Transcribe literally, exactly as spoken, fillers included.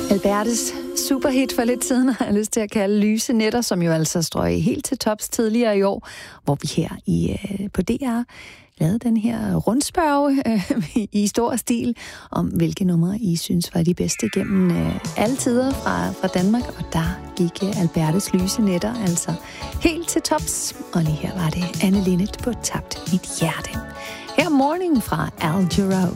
Albertes superhit for lidt siden har jeg lyst til at kalde Lyse Nætter, som jo altså strøg helt til tops tidligere i år, hvor vi her i, øh, på D R lavede den her rundspørge øh, i stor stil om, hvilke numre I synes var de bedste gennem øh, alle tider fra, fra Danmark. Og der gik øh, Albertes Lyse Nætter altså helt til tops. Og lige her var det Anne Linnet på Tabt Mit Hjerte. Her Morning fra Al Jarreau.